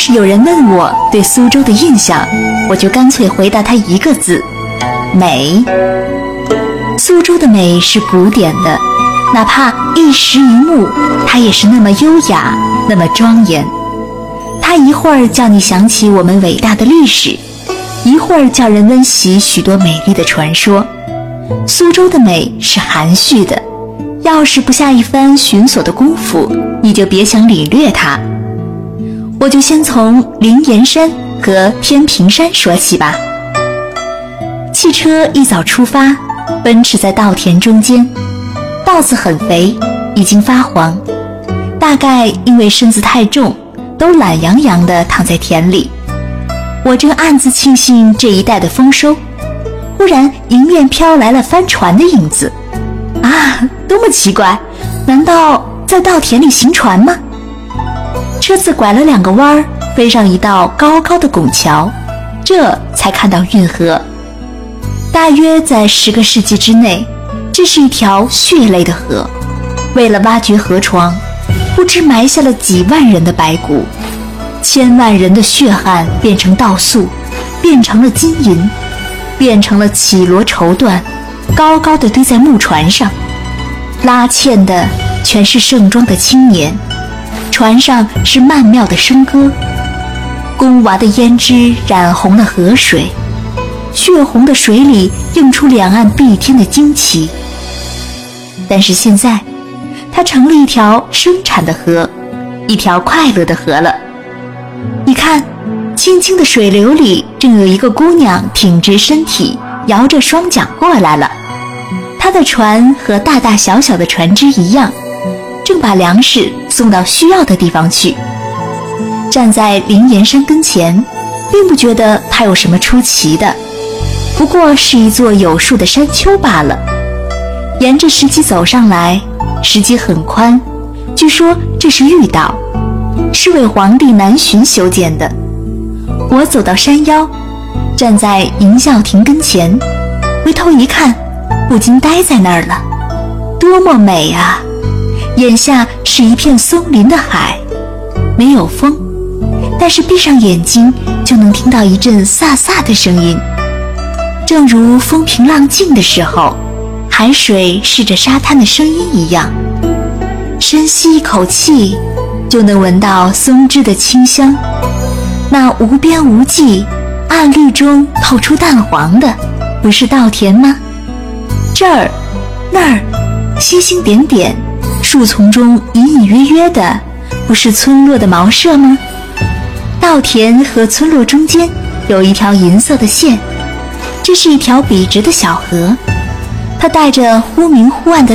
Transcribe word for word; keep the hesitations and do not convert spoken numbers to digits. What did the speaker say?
是有人问我对苏州的印象，我就干脆回答他一个字：美。苏州的美是古典的，哪怕一石一木，它也是那么优雅，那么庄严。它一会儿叫你想起我们伟大的历史，一会儿叫人温习许多美丽的传说。苏州的美是含蓄的，要是不下一番寻索的功夫，你就别想领略它。我就先从灵岩山和天平山说起吧。汽车一早出发，奔驰在稻田中间，稻子很肥，已经发黄，大概因为身子太重，都懒洋洋地躺在田里。我正暗自庆幸这一带的丰收，忽然迎面飘来了帆船的影子。啊，多么奇怪，难道在稻田里行船吗？车子拐了两个弯儿，飞上一道高高的拱桥，这才看到运河。大约在十个世纪之内，这是一条血泪的河，为了挖掘河床，不知埋下了几万人的白骨，千万人的血汗变成稻粟，变成了金银，变成了绮罗绸缎，高高的堆在木船上。拉纤的全是盛装的青年，船上是曼妙的笙歌，宫娃的胭脂染红了河水，血红的水里映出两岸碧天的旌旗。但是现在它成了一条生产的河，一条快乐的河了。你看，清清的水流里正有一个姑娘挺直身体，摇着双桨过来了。她的船和大大小小的船只一样，正把粮食送到需要的地方去。站在灵岩山跟前，并不觉得它有什么出奇的，不过是一座有树的山丘罢了。沿着石级走上来，石级很宽，据说这是御道，是为皇帝南巡修建的。我走到山腰，站在迎孝亭跟前，回头一看，不禁呆在那儿了。多么美啊！眼下是一片松林的海，没有风，但是闭上眼睛就能听到一阵飒飒的声音，正如风平浪静的时候，海水试着沙滩的声音一样。深吸一口气，就能闻到松枝的清香，那无边无际，暗绿中透出淡黄的，不是稻田吗？这儿那儿星星点点，树丛中隐隐约约的，不是村落的茅舍吗？稻田和村落中间有一条银色的线，这是一条笔直的小河，它带着忽明忽暗的